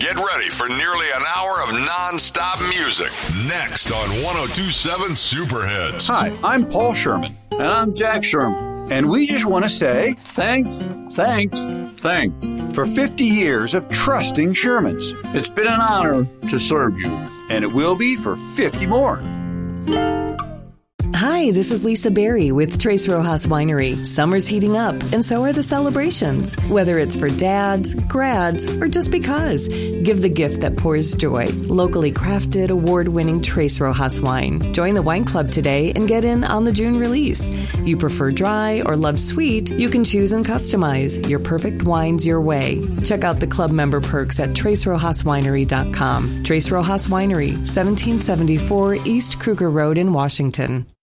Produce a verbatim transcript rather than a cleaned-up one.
Get ready for nearly an hour of non-stop music. Next on ten twenty-seven Superhits. Hi, I'm Paul Sherman. And I'm Jack Sherman. And we just want to say thanks, thanks, thanks for fifty years of trusting Shermans. It's been an honor to serve you. And it will be for fifty more. Hi, this is Lisa Berry with Tres Rojas Winery. Summer's heating up, and so are the celebrations. Whether it's for dads, grads, or just because, give the gift that pours joy. Locally crafted, award-winning Tres Rojas wine. Join the wine club today and get in on the June release. You prefer dry or love sweet? You can choose and customize your perfect wines your way. Check out the club member perks at tres rojas winery dot com. Tres Rojas Winery, seventeen seventy-four East Kruger Road in Washington.